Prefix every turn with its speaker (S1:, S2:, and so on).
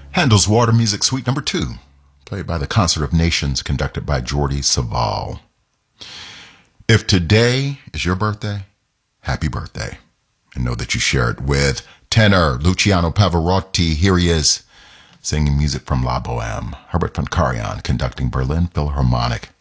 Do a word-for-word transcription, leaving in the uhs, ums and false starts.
S1: Handel's Water Music Suite Number two, played by the Concert of Nations, conducted by Jordi Savall. If today is your birthday, happy birthday. And know that you share it with tenor Luciano Pavarotti. Here he is, singing music from La Boheme. Herbert von Karajan conducting Berlin Philharmonic.